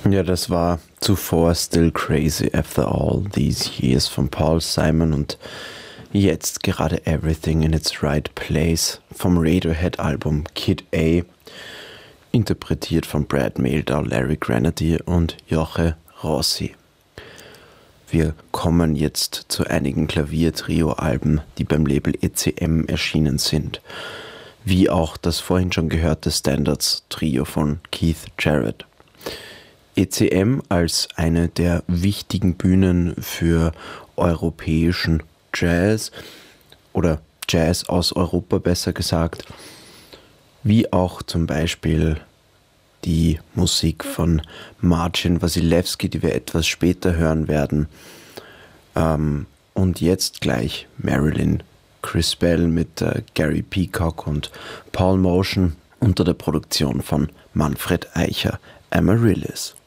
Ja, das war zuvor Still Crazy After All These Years von Paul Simon und jetzt gerade Everything in its Right Place vom Radiohead-Album Kid A, interpretiert von Brad Mehldau, Larry Grenadier und Joche Rossi. Wir kommen jetzt zu einigen Klavier-Trio-Alben, die beim Label ECM erschienen sind, wie auch das vorhin schon gehörte Standards-Trio von Keith Jarrett. ECM als eine der wichtigen Bühnen für europäischen Jazz oder Jazz aus Europa besser gesagt, wie auch zum Beispiel die Musik von Marcin Wasilewski, die wir etwas später hören werden, und jetzt gleich Marilyn Crispell mit Gary Peacock und Paul Motion unter der Produktion von Manfred Eicher, Amaryllis.